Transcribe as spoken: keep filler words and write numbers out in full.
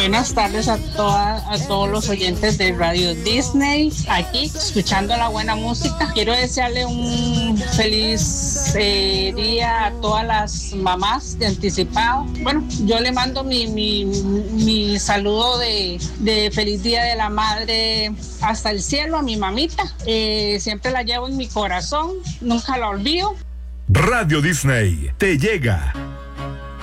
Buenas tardes a, toda, a todos los oyentes de Radio Disney, aquí escuchando la buena música. Quiero desearle un feliz eh, día a todas las mamás de anticipado. Bueno, yo le mando mi, mi, mi saludo de, de feliz día de la madre hasta el cielo a mi mamita. Eh, siempre la llevo en mi corazón, nunca la olvido. Radio Disney te llega